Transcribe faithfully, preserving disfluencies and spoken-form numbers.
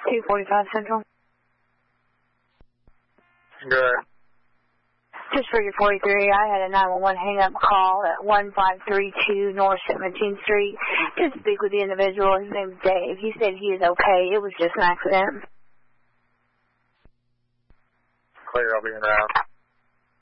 two forty-five Central. Good. Just for your forty-three, I had a nine one one hang-up call at one five three two North seventeenth Street to speak with the individual. His name's Dave. He said he is okay. It was just an accident. Clear, I'll be in route.